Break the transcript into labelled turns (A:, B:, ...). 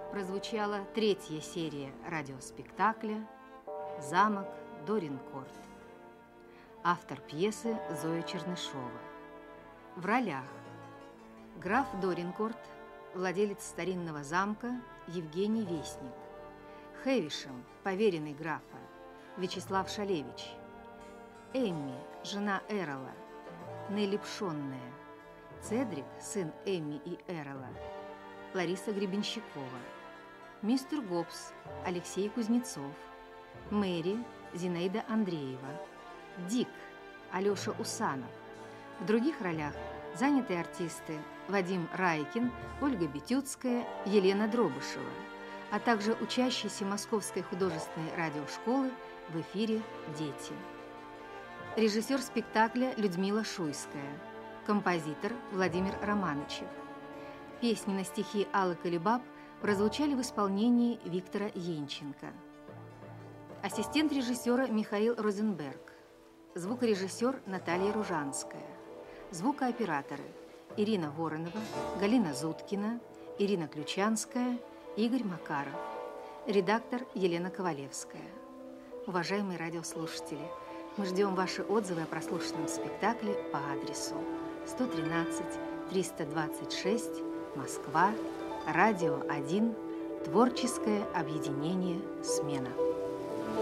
A: прозвучала третья серия радиоспектакля «Замок Доринкорт». Автор пьесы Зоя Чернышова. В ролях: граф Доринкорт, владелец старинного замка Евгений Вестник; Хэвишем, поверенный графа, Вячеслав Шалевич; Эмми, жена Эрола, Нелли Пшонная; Цедрик, сын Эмми и Эрола, Лариса Гребенщикова; мистер Гоббс, Алексей Кузнецов; Мэри, Зинаида Андреева; Дик, Алеша Усанов. В других ролях заняты артисты Вадим Райкин, Ольга Бетюцкая, Елена Дробышева, а также учащиеся Московской художественной радиошколы в эфире «Дети». Режиссер спектакля Людмила Шуйская, композитор Владимир Романычев. Песни на стихи Аллы Калибаб прозвучали в исполнении Виктора Енченко. Ассистент режиссера Михаил Розенберг, звукорежиссер Наталья Ружанская, звукооператоры Ирина Воронова, Галина Зуткина, Ирина Ключанская, Игорь Макаров, редактор Елена Ковалевская. Уважаемые радиослушатели, мы ждем ваши отзывы о прослушанном спектакле по адресу 113 326, Москва, Радио 1, Творческое объединение «Смена».